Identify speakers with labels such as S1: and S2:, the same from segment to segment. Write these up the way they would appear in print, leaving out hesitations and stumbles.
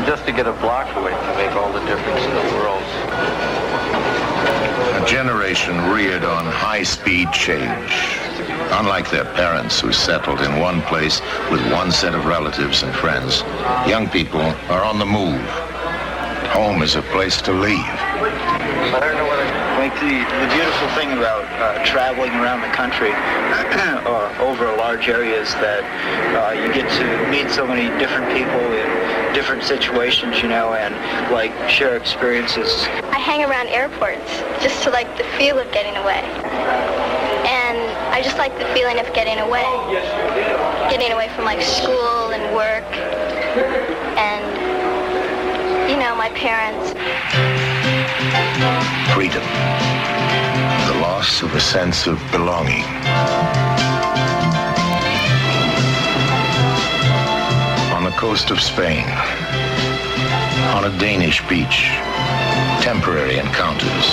S1: just to get a block away can make all the difference in the world.
S2: A generation reared on high-speed change. Unlike their parents who settled in one place with one set of relatives and friends, young people are on the move. Home is a place to leave.
S1: I don't know what
S3: Like the beautiful thing about traveling around the country over a large area is that you get to meet so many different people in different situations, you know, and like share experiences.
S4: I hang around airports just to like the feel of getting away. And I just like the feeling of getting away. Getting away from like school and work and, you know, my parents.
S2: Freedom. The loss of a sense of belonging. On the coast of Spain, on a Danish beach, temporary encounters.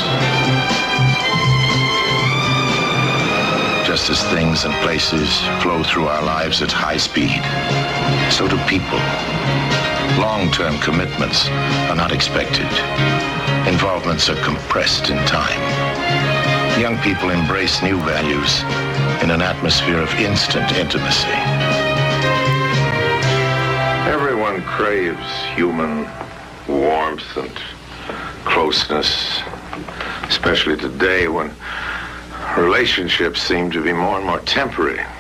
S2: Just as things and places flow through our lives at high speed, so do people. Long-term commitments are not expected. Involvements are compressed in time. Young people embrace new values in an atmosphere of instant intimacy.
S5: Everyone craves human warmth and closeness, especially today when relationships seem to be more and more temporary.